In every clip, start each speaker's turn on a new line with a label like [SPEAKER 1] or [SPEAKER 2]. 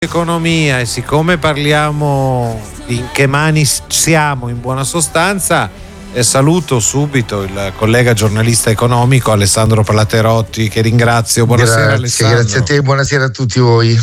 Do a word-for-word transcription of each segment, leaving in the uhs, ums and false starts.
[SPEAKER 1] Economia, e siccome parliamo di in che mani siamo in buona sostanza, eh, saluto subito il collega giornalista economico Alessandro Platerotti, che ringrazio. Buonasera.
[SPEAKER 2] Grazie,
[SPEAKER 1] Alessandro.
[SPEAKER 2] Grazie a te, buonasera a tutti voi.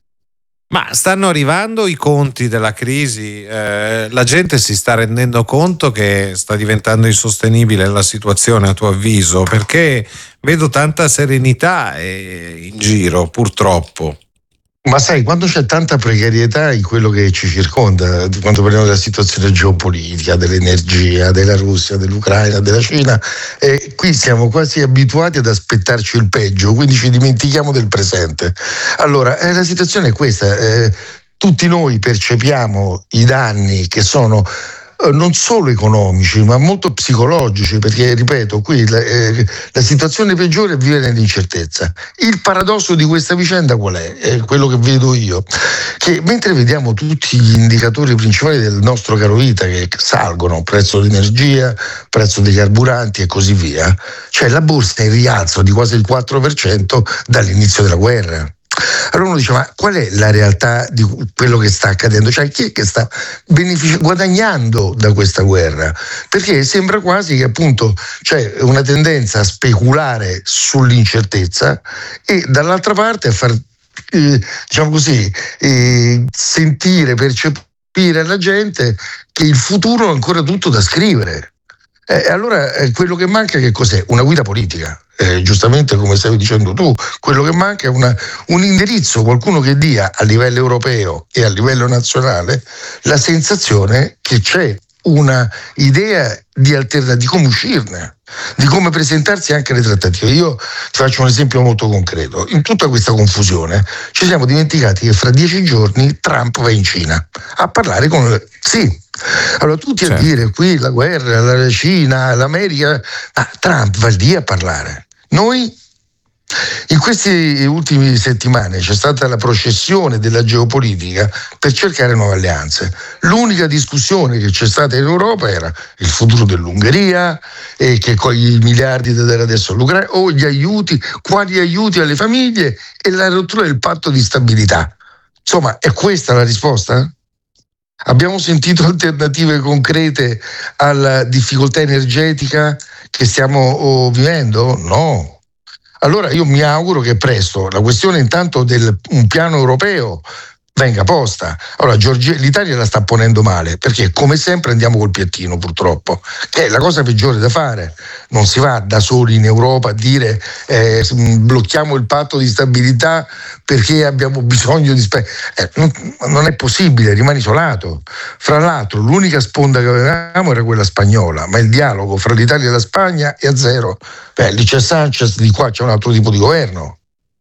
[SPEAKER 1] Ma stanno arrivando i conti della crisi, eh, la gente si sta rendendo conto che sta diventando insostenibile la situazione, a tuo avviso? Perché vedo tanta serenità eh, in giro, purtroppo.
[SPEAKER 2] Ma sai, quando c'è tanta precarietà in quello che ci circonda, quando parliamo della situazione geopolitica, dell'energia, della Russia, dell'Ucraina, della Cina, eh, qui siamo quasi abituati ad aspettarci il peggio, quindi ci dimentichiamo del presente. Allora, eh, la situazione è questa, eh, tutti noi percepiamo i danni che sono non solo economici ma molto psicologici, perché ripeto, qui la, eh, la situazione peggiore vive nell'incertezza. Il paradosso di questa vicenda qual è? È quello che vedo io, che mentre vediamo tutti gli indicatori principali del nostro caro vita che salgono, prezzo dell'energia, prezzo dei carburanti e così via, cioè la borsa è in rialzo di quasi il quattro per cento dall'inizio della guerra. Allora uno dice, ma qual è la realtà di quello che sta accadendo? Cioè chi è che sta benefic- guadagnando da questa guerra? Perché sembra quasi che appunto c'è una tendenza a speculare sull'incertezza e dall'altra parte a far, eh, diciamo così, eh, sentire, percepire alla gente che il futuro è ancora tutto da scrivere. E eh, allora eh, quello che manca che cos'è? Una guida politica. Eh, giustamente, come stavi dicendo tu, quello che manca è una, un indirizzo, qualcuno che dia a livello europeo e a livello nazionale la sensazione che c'è una idea di alternativa, di come uscirne, di come presentarsi anche alle trattative. Io ti faccio un esempio molto concreto. In tutta questa confusione ci siamo dimenticati che fra dieci giorni Trump va in Cina a parlare con... Sì. Allora tutti certo. A dire qui la guerra, la Cina, l'America, ma Trump va lì a parlare. Noi in queste ultime settimane c'è stata la processione della geopolitica per cercare nuove alleanze. L'unica discussione che c'è stata in Europa era il futuro dell'Ungheria e che con i miliardi da dare adesso all'Ucraina o gli aiuti, quali aiuti alle famiglie e la rottura del patto di stabilità. Insomma, è questa la risposta? Abbiamo sentito alternative concrete alla difficoltà energetica che stiamo oh, vivendo? No. Allora io mi auguro che presto la questione intanto del un piano europeo venga posta. Allora Giorgia, l'Italia la sta ponendo male perché come sempre andiamo col piattino, purtroppo, che è la cosa peggiore da fare. Non si va da soli in Europa a dire eh, blocchiamo il patto di stabilità perché abbiamo bisogno di spe- eh, non, non è possibile, rimani isolato. Fra l'altro l'unica sponda che avevamo era quella spagnola, ma il dialogo fra l'Italia e la Spagna è a zero. Beh, lì c'è Sanchez, di qua c'è un altro tipo di governo.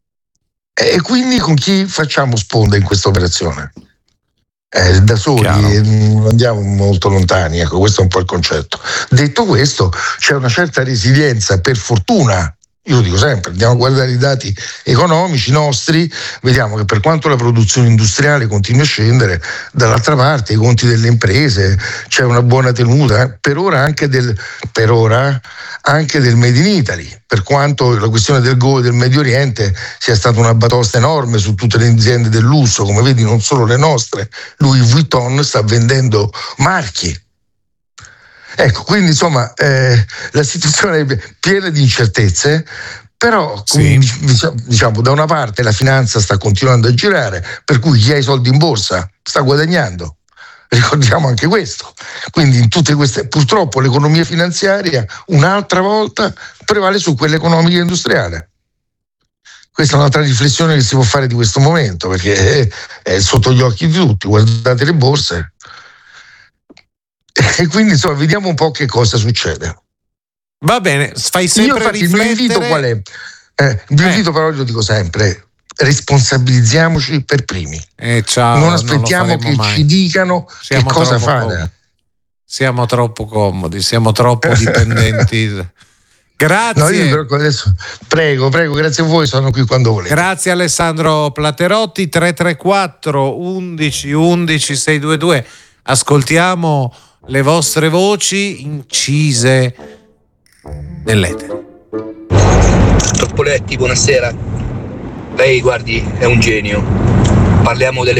[SPEAKER 2] E quindi con chi facciamo sponda in questa operazione? Eh, da soli non andiamo molto lontani, ecco, questo è un po' il concetto. Detto questo, c'è una certa resilienza, per fortuna. Io lo dico sempre, andiamo a guardare i dati economici nostri, vediamo che per quanto la produzione industriale continui a scendere, dall'altra parte i conti delle imprese c'è una buona tenuta, eh? per ora anche del per ora anche del Made in Italy, per quanto la questione del Go e del Medio Oriente sia stata una batosta enorme su tutte le aziende del lusso, come vedi non solo le nostre, Louis Vuitton sta vendendo marchi. Ecco, quindi insomma eh, la situazione è piena di incertezze, però
[SPEAKER 1] sì.
[SPEAKER 2] come, diciamo da una parte la finanza sta continuando a girare, per cui chi ha i soldi in borsa sta guadagnando, ricordiamo anche questo. Quindi in tutte queste, purtroppo l'economia finanziaria un'altra volta prevale su quella economica e industriale. Questa è un'altra riflessione che si può fare di questo momento, perché è, è sotto gli occhi di tutti, guardate le borse. E quindi insomma vediamo un po' che cosa succede.
[SPEAKER 1] Va bene, fai sempre
[SPEAKER 2] Io infatti
[SPEAKER 1] riflettere.
[SPEAKER 2] Il mio invito qual è? Eh, il mio
[SPEAKER 1] eh.
[SPEAKER 2] invito però io dico sempre, responsabilizziamoci per primi.
[SPEAKER 1] Eh, ciao,
[SPEAKER 2] non aspettiamo
[SPEAKER 1] non
[SPEAKER 2] che
[SPEAKER 1] mai.
[SPEAKER 2] ci dicano
[SPEAKER 1] siamo
[SPEAKER 2] che cosa fare.
[SPEAKER 1] Comodi. Siamo troppo comodi, siamo troppo dipendenti. Grazie.
[SPEAKER 2] No, io però adesso, prego, prego, grazie a voi, sono qui quando volete.
[SPEAKER 1] Grazie Alessandro Platerotti. Tre tre quattro undici undici sei due due. Ascoltiamo le vostre voci incise nell'etere.
[SPEAKER 3] Troppoletti, buonasera. Lei, guardi, è un genio. Parliamo delle